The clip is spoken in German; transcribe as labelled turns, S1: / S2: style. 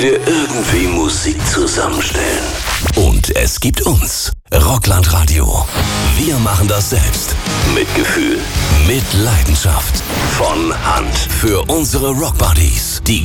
S1: der irgendwie Musik zusammenstellen.
S2: Und es gibt uns, Rockland Radio. Wir machen das selbst.
S1: Mit Gefühl,
S2: Mit Leidenschaft.
S1: von Hand.
S2: Für unsere Rockbuddies, die